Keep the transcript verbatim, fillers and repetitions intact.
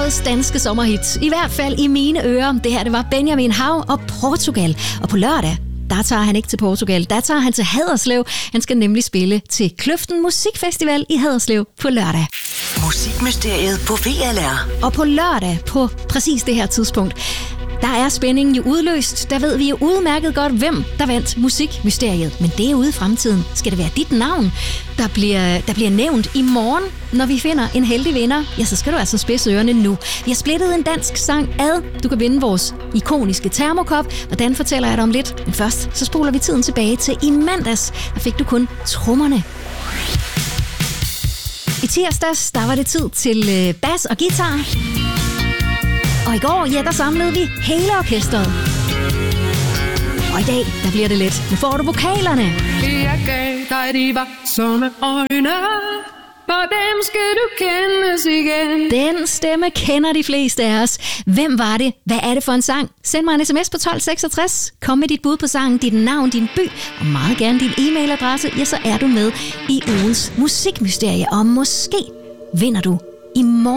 årets danske sommerhit. I hvert fald i mine ører. Det her, det var Benjamin Hav og Portugal. Og på lørdag, der tager han ikke til Portugal. Der tager han til Haderslev. Han skal nemlig spille til Kløften Musikfestival i Haderslev på lørdag. Musikmysteriet på V L R. Og på lørdag, på præcis det her tidspunkt, der er spændingen jo udløst. Der ved vi jo udmærket godt, hvem der vandt Musikmysteriet. Men det er ude i fremtiden. Skal det være dit navn, der bliver, der bliver nævnt i morgen, når vi finder en heldig vinder? Ja, så skal du altså spidse ørerne nu. Vi har splittet en dansk sang ad. Du kan vinde vores ikoniske termokop. Hvordan fortæller jeg dig om lidt? Men først, så spoler vi tiden tilbage til i mandags. Der fik du kun trommerne. I tirsdags, der var det tid til bas og guitar. Og i går, ja, der samlede vi hele orkestret. Og i dag, der bliver det let. Nu får du vokalerne. Jeg gav dig de vaksomme øjne, for dem skal du kendes igen. Den stemme kender de fleste af os. Hvem var det? Hvad er det for en sang? Send mig en sms på tolv seksogtres. Kom med dit bud på sangen, dit navn, din by og meget gerne din e-mailadresse. Ja, så er du med i ugens musikmysterie. Og måske vinder du i morgen.